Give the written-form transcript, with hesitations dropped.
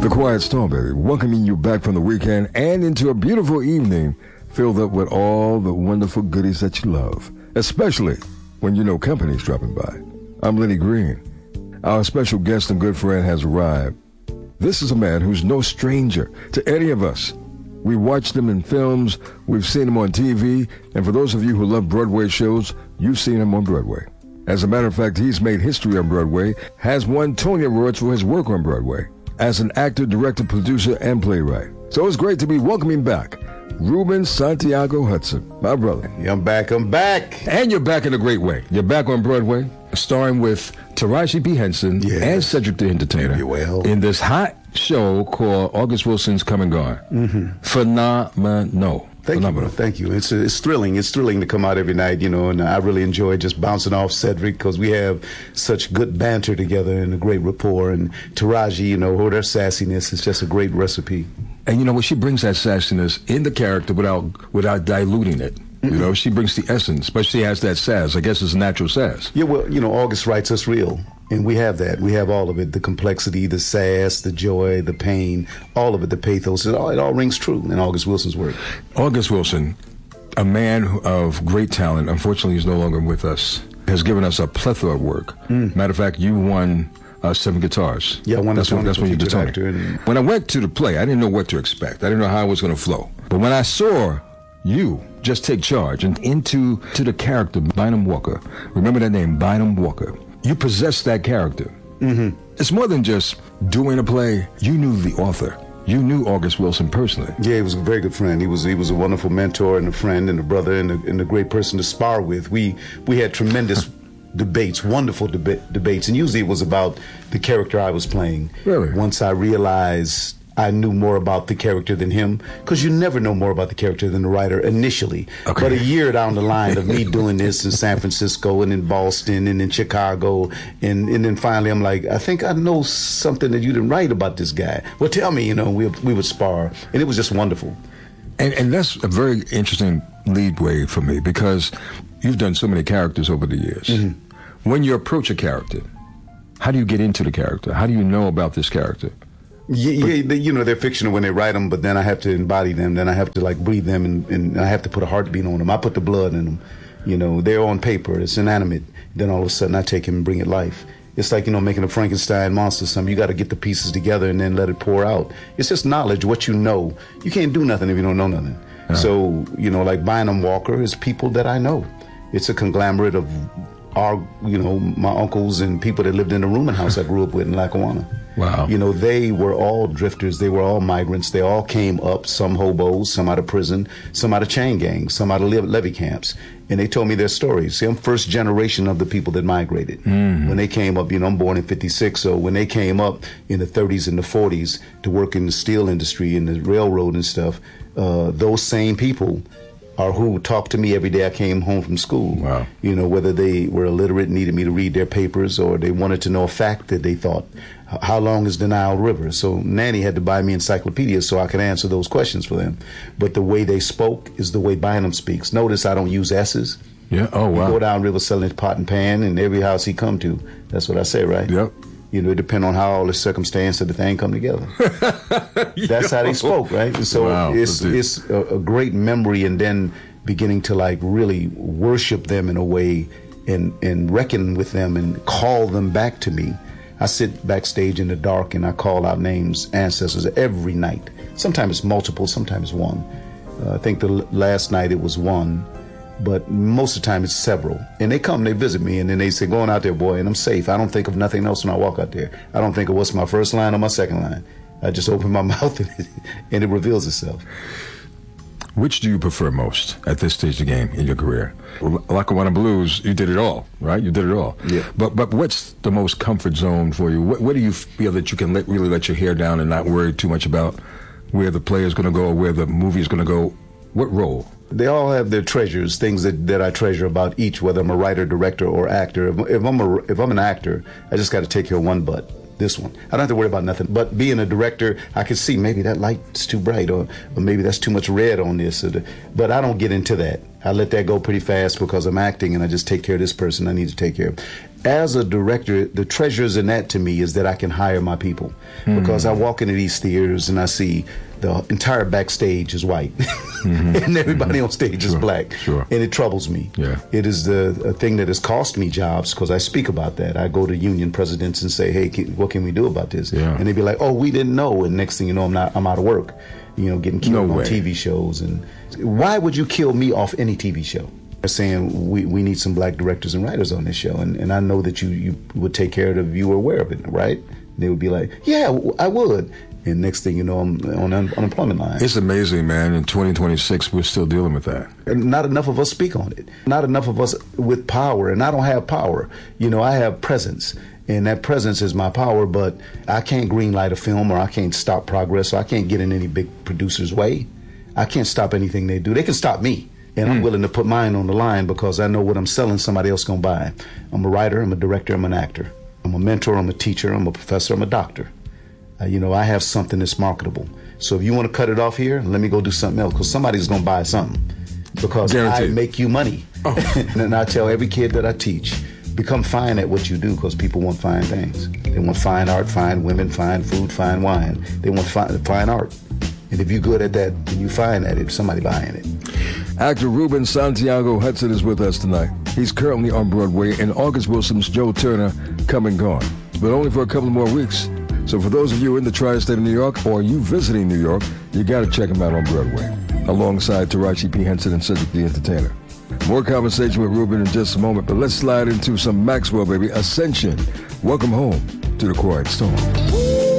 Quiet Storm, baby, welcoming you back from the weekend and into a beautiful evening filled up with all the wonderful goodies that you love, especially when you know company's dropping by. I'm Lenny Green. Our special guest and good friend has arrived. This is a man who's no stranger to any of us. We watched him in films, we've seen him on TV, and for those of you who love Broadway shows, you've seen him on Broadway. As a matter of fact, he's made history on Broadway, has won Tony Awards for his work on Broadway, as an actor, director, producer, and playwright. So it's great to be welcoming back Ruben Santiago Hudson, my brother. Yeah, I'm back. And you're back in a great way. You're back on Broadway, starring with Taraji P. Henson and Cedric the Entertainer in this hot show called August Wilson's Come and Gone. Mm-hmm. Phenomenal. Thank you. It's thrilling. It's thrilling to come out every night, and I really enjoy just bouncing off Cedric because we have such good banter together and a great rapport. And Taraji, her sassiness is just a great recipe. And you know what? She brings that sassiness in the character without diluting it. Mm-hmm. She brings the essence, but she has that sass. I guess it's a natural sass. Yeah, well, August writes us real. And we have that. We have all of it. The complexity, the sass, the joy, the pain, all of it, the pathos. It all rings true in August Wilson's work. August Wilson, a man of great talent, unfortunately he's no longer with us, has given us a plethora of work. Matter of fact, you won 7 guitars. Yeah, I won that's when you did Tony. When I went to the play, I didn't know what to expect. I didn't know how it was going to flow. But when I saw you just take charge and into the character, Bynum Walker, remember that name, Bynum Walker. You possess that character. Mm-hmm. It's more than just doing a play. You knew the author. You knew August Wilson personally. Yeah, he was a very good friend. He was a wonderful mentor and a friend and a brother and a great person to spar with. We had tremendous debates, wonderful debates, and usually it was about the character I was playing. Really? Once I realized I knew more about the character than him, because you never know more about the character than the writer initially. Okay. But a year down the line of me doing this in San Francisco and in Boston and in Chicago, and then finally I'm like, I think I know something that you didn't write about this guy. Well, tell me, we would spar, and it was just wonderful. And that's a very interesting lead way for me, because you've done so many characters over the years. Mm-hmm. When you approach a character, how do you get into the character? How do you know about this character? Yeah, they're fictional when they write them, but then I have to embody them. Then I have to breathe them, and I have to put a heartbeat on them. I put the blood in them. They're on paper. It's inanimate. Then all of a sudden I take him and bring it life. It's like, making a Frankenstein monster. You got to get the pieces together and then let it pour out. It's just knowledge, what you know. You can't do nothing if you don't know nothing. Uh-huh. So, like Bynum Walker is people that I know. It's a conglomerate of my uncles and people that lived in the rooming house I grew up with in Lackawanna. Wow. They were all drifters. They were all migrants. They all came up, some hobos, some out of prison, some out of chain gangs, some out of levee camps. And they told me their stories. See, I'm first generation of the people that migrated. Mm-hmm. When they came up, I'm born in 56. So when they came up in the 30s and the 40s to work in the steel industry and the railroad and stuff, those same people are who talked to me every day I came home from school. Wow. Whether they were illiterate and needed me to read their papers, or they wanted to know a fact that they thought, how long is the Nile River? So Nanny had to buy me encyclopedias so I could answer those questions for them. But the way they spoke is the way Bynum speaks. Notice I don't use S's. Yeah. Oh, wow. You go down river selling his pot and pan, and every house he come to. That's what I say, right? Yep. It depends on how all the circumstance of the thing come together. That's how they spoke, right? And so wow, it's a great memory, and then beginning to really worship them in a way and reckon with them and call them back to me. I sit backstage in the dark and I call out names, ancestors, every night. Sometimes it's multiple, sometimes one. I think the last night it was one, but most of the time it's several. And they come, they visit me, and then they say, going out there, boy, and I'm safe. I don't think of nothing else when I walk out there. I don't think of what's my first line or my second line. I just open my mouth and it reveals itself. Which do you prefer most at this stage of the game in your career? Lackawanna Blues, you did it all, right? You did it all. Yeah. But what's the most comfort zone for you? Where do you feel that you can really let your hair down and not worry too much about where the play is going to go or where the movie is going to go? What role? They all have their treasures, things that I treasure about each, whether I'm a writer, director, or actor. If I'm an actor, I just got to take care of one butt. This one. I don't have to worry about nothing. But being a director, I can see maybe that light's too bright, or maybe that's too much red on this. But I don't get into that. I let that go pretty fast because I'm acting, and I just take care of this person I need to take care of. as a director, the treasures in that to me is that I can hire my people. Because I walk into these theaters and I see the entire backstage is white and everybody on stage is black. Sure. And it troubles me. Yeah. It is a thing that has cost me jobs because I speak about that. I go to union presidents and say, hey, what can we do about this? Yeah. And they'd be like, oh, we didn't know. And next thing you know, I'm out of work, getting killed on TV shows. And why would you kill me off any TV show? They're saying we need some black directors and writers on this show. And I know that you would take care of it if you were aware of it, right? And they would be like, yeah, I would. And next thing you know, I'm on unemployment line. It's amazing, man. In 2026, we're still dealing with that. And not enough of us speak on it. Not enough of us with power. And I don't have power. I have presence. And that presence is my power, but I can't greenlight a film or I can't stop progress. So I can't get in any big producer's way. I can't stop anything they do. They can stop me. And I'm willing to put mine on the line because I know what I'm selling somebody else going to buy. I'm a writer, I'm a director, I'm an actor. I'm a mentor, I'm a teacher, I'm a professor, I'm a doctor. I have something that's marketable. So if you want to cut it off here, let me go do something else because somebody's going to buy something because Guaranteed. I make you money. Oh. And I tell every kid that I teach, become fine at what you do because people want fine things. They want fine art, fine women, fine food, fine wine. They want fine art. And if you're good at that and you fine at it, somebody buying it. Actor Ruben Santiago Hudson is with us tonight. He's currently on Broadway in August Wilson's Joe Turner Come and Gone, but only for a couple more weeks. So for those of you in the tri-state of New York or you visiting New York, you got to check him out on Broadway, alongside Taraji P. Henson and Cedric the Entertainer. More conversation with Ruben in just a moment, but let's slide into some Maxwell, baby. Ascension. Welcome home to the Quiet Storm.